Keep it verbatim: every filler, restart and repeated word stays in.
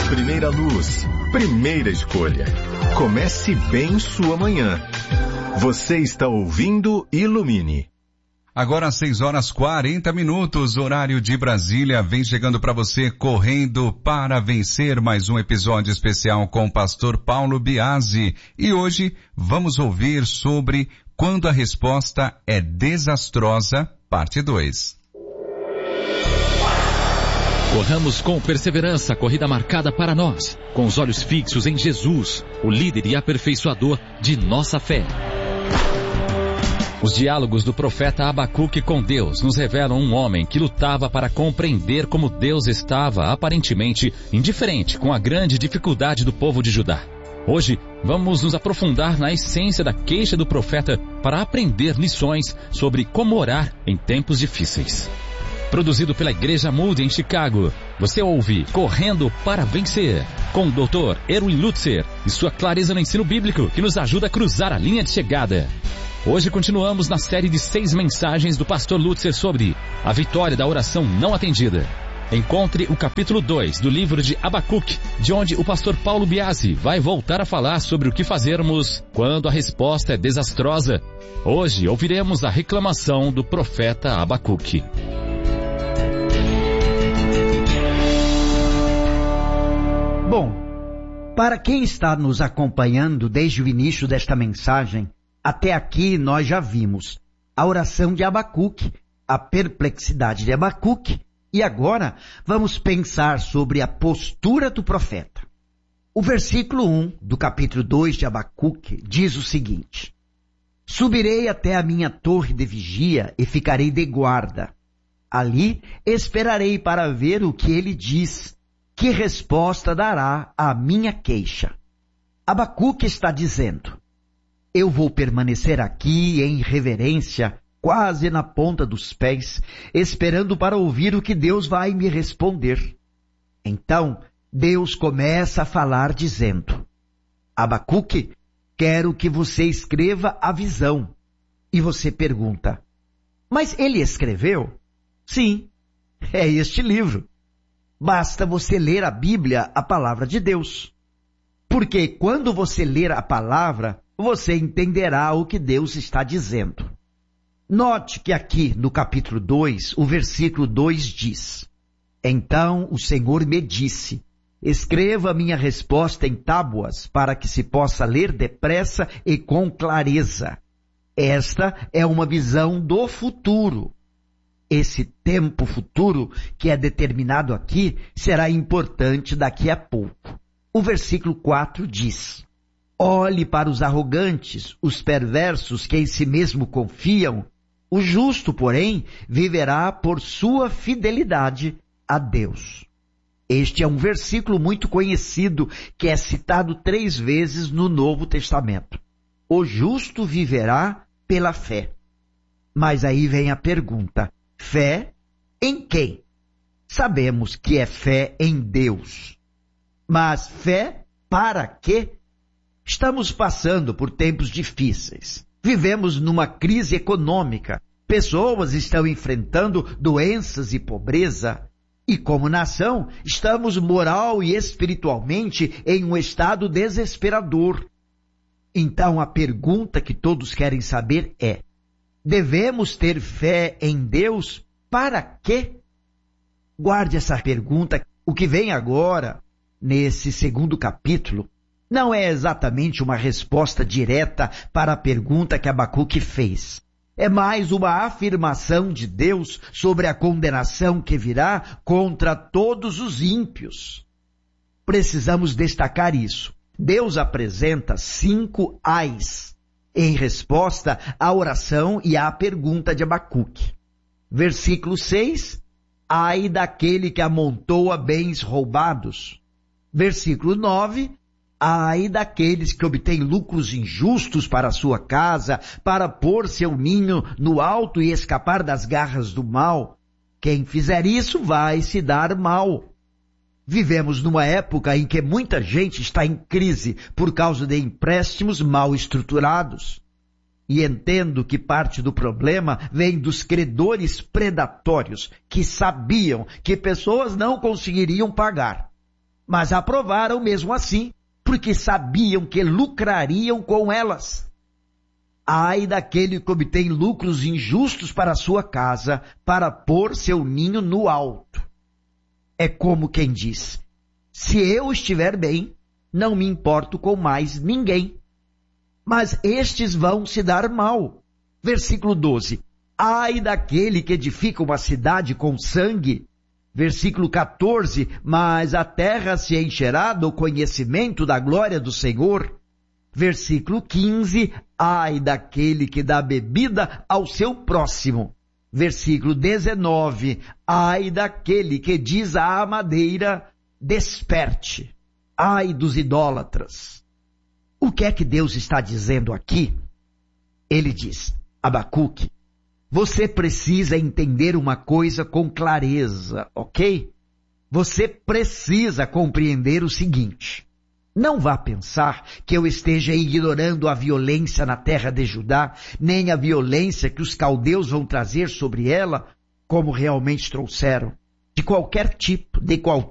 Primeira luz, primeira escolha. Comece bem sua manhã. Você está ouvindo Ilumine. Agora às seis horas quarenta minutos, horário de Brasília, vem chegando para você correndo para vencer mais um episódio especial com o pastor Paulo Biasi. E hoje vamos ouvir sobre quando a resposta é desastrosa, parte dois. Corramos com perseverança a corrida marcada para nós, com os olhos fixos em Jesus, o líder e aperfeiçoador de nossa fé. Os diálogos do profeta Abacuque com Deus nos revelam um homem que lutava para compreender como Deus estava aparentemente indiferente com a grande dificuldade do povo de Judá. Hoje, vamos nos aprofundar na essência da queixa do profeta para aprender lições sobre como orar em tempos difíceis. Produzido pela Igreja Moody em Chicago, você ouve Correndo para Vencer, com o doutor Erwin Lutzer e sua clareza no ensino bíblico que nos ajuda a cruzar a linha de chegada. Hoje continuamos na série de seis mensagens do pastor Lutzer sobre a vitória da oração não atendida. Encontre o capítulo dois do livro de Abacuque, de onde o pastor Paulo Biasi vai voltar a falar sobre o que fazermos quando a resposta é desastrosa. Hoje ouviremos a reclamação do profeta Abacuque. Bom, para quem está nos acompanhando desde o início desta mensagem, até aqui nós já vimos a oração de Abacuque, a perplexidade de Abacuque, e agora vamos pensar sobre a postura do profeta. O versículo um do capítulo dois de Abacuque diz o seguinte: Subirei até a minha torre de vigia e ficarei de guarda. Ali esperarei para ver o que ele diz, que resposta dará à minha queixa. Abacuque está dizendo: eu vou permanecer aqui em reverência, quase na ponta dos pés, esperando para ouvir o que Deus vai me responder. Então, Deus começa a falar dizendo: Abacuque, quero que você escreva a visão. E você pergunta: mas ele escreveu? Sim, é este livro. Basta você ler a Bíblia, a palavra de Deus. Porque quando você ler a palavra, você entenderá o que Deus está dizendo. Note que aqui no capítulo dois, o versículo dois diz: Então o Senhor me disse, escreva minha resposta em tábuas, para que se possa ler depressa e com clareza. Esta é uma visão do futuro. Esse tempo futuro que é determinado aqui será importante daqui a pouco. O versículo quatro diz: Olhe para os arrogantes, os perversos que em si mesmo confiam. O justo, porém, viverá por sua fidelidade a Deus. Este é um versículo muito conhecido que é citado três vezes no Novo Testamento. O justo viverá pela fé. Mas aí vem a pergunta: fé em quem? Sabemos que é fé em Deus. Mas fé para quê? Estamos passando por tempos difíceis. Vivemos numa crise econômica. Pessoas estão enfrentando doenças e pobreza. E como nação, estamos moral e espiritualmente em um estado desesperador. Então a pergunta que todos querem saber é: devemos ter fé em Deus para quê? Guarde essa pergunta. O que vem agora, nesse segundo capítulo, não é exatamente uma resposta direta para a pergunta que Abacuque fez. É mais uma afirmação de Deus sobre a condenação que virá contra todos os ímpios. Precisamos destacar isso. Deus apresenta cinco ais em resposta à oração e à pergunta de Abacuque. Versículo seis, ai daquele que amontoa bens roubados. Versículo nove, ai daqueles que obtêm lucros injustos para a sua casa, para pôr seu ninho no alto e escapar das garras do mal. Quem fizer isso vai se dar mal. Vivemos numa época em que muita gente está em crise por causa de empréstimos mal estruturados. E entendo que parte do problema vem dos credores predatórios que sabiam que pessoas não conseguiriam pagar. mas aprovaram mesmo assim, porque sabiam que lucrariam com elas. Ai daquele que obtém lucros injustos para a sua casa, para pôr seu ninho no alto. É como quem diz, se eu estiver bem, não me importo com mais ninguém. Mas estes vão se dar mal. Versículo doze. Ai daquele que edifica uma cidade com sangue. Versículo quatorze. Mas a terra se encherá do conhecimento da glória do Senhor. Versículo quinze. Ai daquele que dá bebida ao seu próximo. Versículo dezenove. Ai daquele que diz à madeira, desperte. Ai dos idólatras. O que é que Deus está dizendo aqui? Ele diz, Abacuque, você precisa entender uma coisa com clareza, ok? Você precisa compreender o seguinte. Não vá pensar que eu esteja ignorando a violência na terra de Judá, nem a violência que os caldeus vão trazer sobre ela, como realmente trouxeram. De qualquer tipo, de qualquer